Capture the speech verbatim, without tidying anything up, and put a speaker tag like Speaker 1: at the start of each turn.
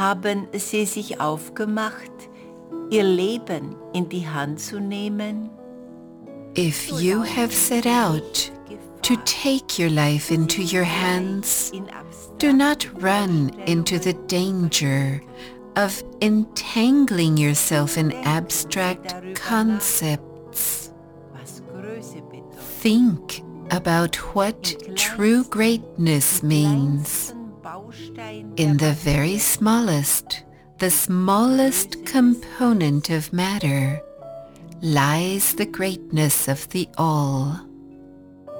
Speaker 1: Haben Sie sich aufgemacht, Ihr Leben in die Hand zu nehmen?
Speaker 2: If you have set out to take your life into your hands, do not run into the danger of entangling yourself in abstract concepts. Think about what true greatness means. In the very smallest, the smallest component of matter, lies the greatness of the all.